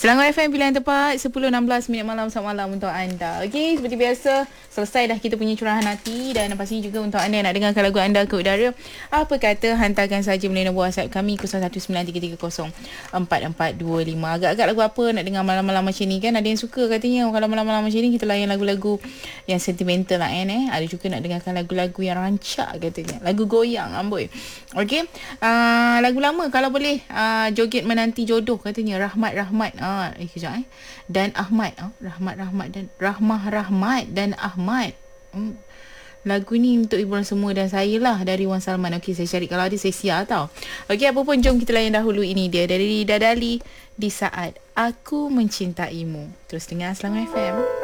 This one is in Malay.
Selangor FM pilihan tepat 10.16 minit malam. Selamat malam untuk anda. Okey, seperti biasa selesai dah kita punya curahan hati. Dan pastinya juga untuk anda yang nak dengarkan lagu anda ke udara, apa kata hantarkan saja melalui nombor WhatsApp kami 0193304425. Agak-agak lagu apa nak dengar malam-malam macam ni kan? Ada yang suka katanya kalau malam-malam macam ni kita layan lagu-lagu yang sentimental lah Ada juga nak dengarkan lagu-lagu yang rancak katanya, lagu goyang amboi. Okey, lagu lama kalau boleh, joget menanti jodoh katanya, Rahmat kejap dan Ahmad, Rahmat dan Rahmah dan Ahmad. Lagu ni untuk hiburan semua dan saya lah, dari Wan Salman. Okey, saya cari, kalau ada saya siar tau. Okey, apa pun jom kita layan dahulu. Ini dia dari Dadali, Di Saat Aku Mencintaimu. Terus dengar Selangor FM.